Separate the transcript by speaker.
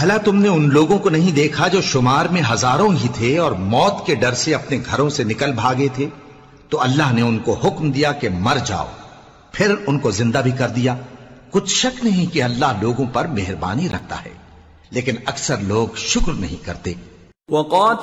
Speaker 1: भला तुमने उन लोगों को नहीं देखा जो शुमार में हजारों ही थे और मौत के डर से अपने घरों से निकल भागे थे? तो अल्लाह ने उनको हुक्म दिया कि मर जाओ, फिर उनको जिंदा भी कर दिया। कुछ शक नहीं कि अल्लाह लोगों पर मेहरबानी रखता है, लेकिन अक्सर लोग शुक्र नहीं करते।